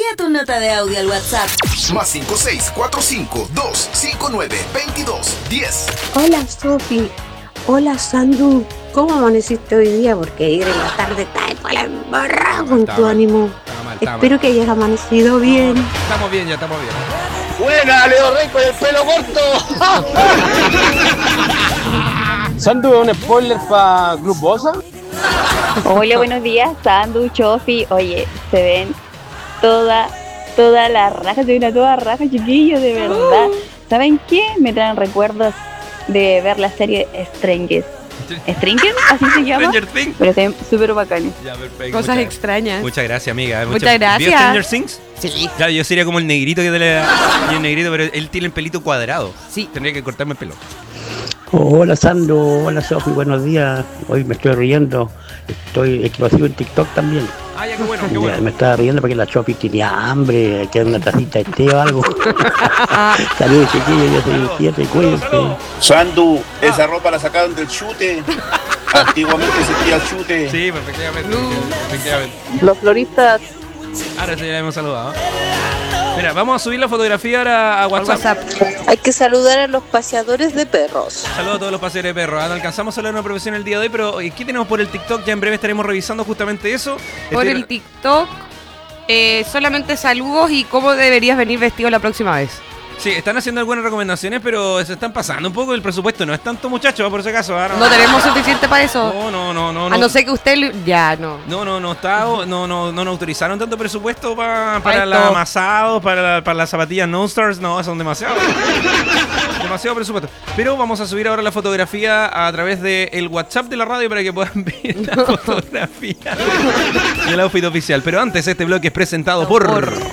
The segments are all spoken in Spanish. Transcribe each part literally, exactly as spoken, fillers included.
Envía tu nota de audio al WhatsApp. Más cinco seis cuatro cinco dos cinco nueve dos dos uno cero. Hola Sofi, hola Sandu, ¿cómo amaneciste hoy día? Porque ayer en la tarde estaba para la embarrada con tu mal, ánimo. está mal, está Espero mal. que hayas amanecido bien. No, estamos bien, ya estamos bien. ¡Buena, Leo Rey con el pelo corto! ¿Sandu es un spoiler para Club Bosa? Hola, buenos días, Sandu, Chofi. Oye, se ven toda, toda la raja, se ven a toda raja, chiquillos, de verdad. ¿Saben qué? Me traen recuerdos de ver la serie Stranger. ¿Stranger? ¿Así se llama? Stranger Things. Pero se ven súper bacanes. Ya, perfecto. Cosas muchas, extrañas. Muchas gracias, amiga. Muchas gracias. ¿Vio Stranger Things? Sí. Claro, yo sería como el negrito que te le da. El negrito, pero él tiene el pelito cuadrado. Sí. Tendría que cortarme el pelo. Hola Sandro, hola Sofi, buenos días. Hoy me estoy riendo, estoy explosivo en TikTok también. Ah, ya, qué bueno, qué Ya, bueno. me estaba riendo porque la Sofi tenía hambre, que una tacita de té o algo. Saludos chiquillos, yo soy Saludos, siete, saludos, cuídense. saludos. Sandu, esa ropa la sacaron del chute. Antiguamente se el chute. Sí, perfectamente. Efectivamente. Los floristas. Ahora sí, ya hemos saludado. Mira, vamos a subir la fotografía ahora a WhatsApp. Hay que saludar a los paseadores de perros. Saludos a todos los paseadores de perros. No alcanzamos a hablar de una profesión el día de hoy, pero ¿qué tenemos por el TikTok? Ya en breve estaremos revisando justamente eso. Por Estoy- el TikTok, eh, solamente saludos y cómo deberías venir vestido la próxima vez. Sí, están haciendo algunas recomendaciones, pero se están pasando un poco el presupuesto. No es tanto, muchachos, por si acaso. Ah, No tenemos suficiente para eso. No, no, no, no. A no ser que usted... lo- Ya, no. No, no, no está, no, no, no nos autorizaron tanto presupuesto pa- para Ay, los todo. amasados, para, para las zapatillas No Stars, no, son demasiado. demasiado presupuesto. Pero vamos a subir ahora la fotografía a través del WhatsApp de la radio para que puedan ver la fotografía del outfit oficial. Pero antes, este bloque es presentado por...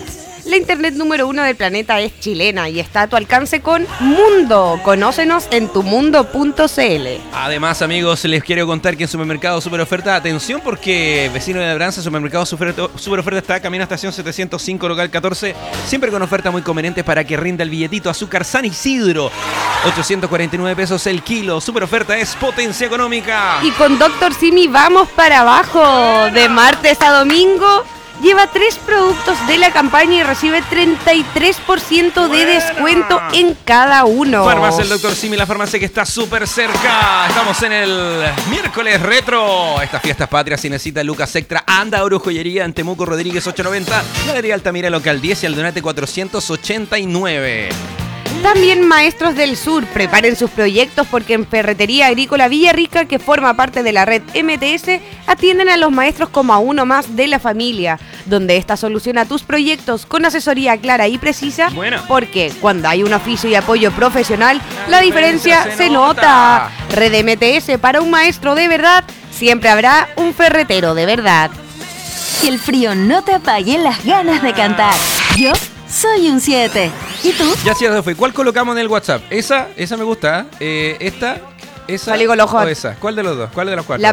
La internet número uno del planeta es chilena y está a tu alcance con Mundo. Conócenos en tumundo punto cl. Además, amigos, les quiero contar que en Supermercado Super Oferta, atención porque vecino de Labranza, Supermercado Super, Super Oferta está camino a estación setecientos cinco, local catorce, siempre con ofertas muy convenientes para que rinda el billetito. Azúcar San Isidro, ochocientos cuarenta y nueve pesos el kilo. Super Oferta es potencia económica. Y con Doctor Simi vamos para abajo. De martes a domingo, lleva tres productos de la campaña y recibe treinta y tres por ciento de Buena. descuento en cada uno. Farmacia el Doctor Simi, la farmacia que está súper cerca. Estamos en el miércoles retro. Estas fiestas patrias, si necesita Lucas Extra, anda a Oro Joyería en Temuco Rodríguez ochocientos noventa, Galería Altamira local diez y Aldunate cuatrocientos ochenta y nueve. También Maestros del Sur, preparen sus proyectos porque en Ferretería Agrícola Villarrica, que forma parte de la red M T S, atienden a los maestros como a uno más de la familia, donde esta soluciona tus proyectos con asesoría clara y precisa, Bueno. porque cuando hay un oficio y apoyo profesional, la, La diferencia, diferencia se se nota. nota. Red M T S, para un maestro de verdad, siempre habrá un ferretero de verdad. Que el frío no te apague las ganas de cantar. Yo soy un siete. ¿Y tú? Ya cierto fue. ¿Cuál colocamos en el WhatsApp? Esa, esa me gusta. ¿eh? Eh, esta, esa Salí con los ojos. o esa. ¿Cuál de los dos? ¿Cuál de los cuatro? La